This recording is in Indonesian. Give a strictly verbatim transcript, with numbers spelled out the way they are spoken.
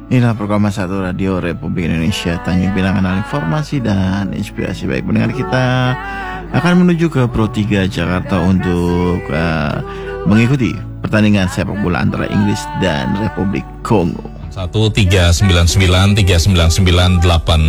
Inilah program satu Radio Republik Indonesia, Tanjung Pinang, kanal informasi dan inspirasi. Baik pendengar, kita akan menuju ke Pro tiga Jakarta untuk uh, mengikuti pertandingan sepak bola antara Inggris dan Republik Kongo. satu tiga sembilan sembilan tiga sembilan sembilan delapan